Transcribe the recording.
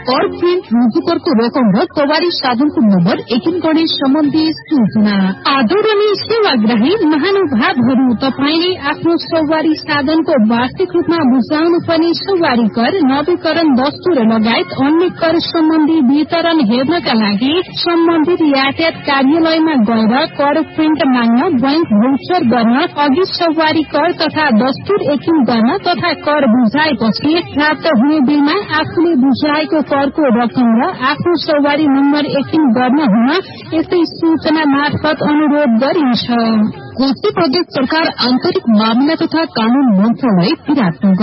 कर प्रिन्ट रुजु करको रकम र सवारी साधनको नम्बर एकिन गर्ने सम्बन्धी सूचना। आदरणीय सेवाग्राही महानुभावहरू, तपाईले आफ्नो सवारी साधनको वार्षिक रूपमा बुझाउनु पर्ने सवारी कर, नवीकरण दस्तुर लगायत अन्य कर सम्बन्धी वितरण हेर्नका लागि सम्बन्धित यातायात कार्यालयमा गएर कर प्रिन्ट माग्न, बैंक भौचर गर्न, अघि सवारी कर तथा दस्तुर एकिन गर्न तथा कर बुझाएपछि प्राप्त हुने बिलमा आफूले बुझाएको करको रकम र आफ्नो सवारी नम्बर एकिन गर्न हुन यस्तै सूचना मार्फत अनुरोध गरिन्छ। कोशी प्रदेश सरकार आन्तरिक मामिला तथा कानून मन्त्रालय विराटनगर।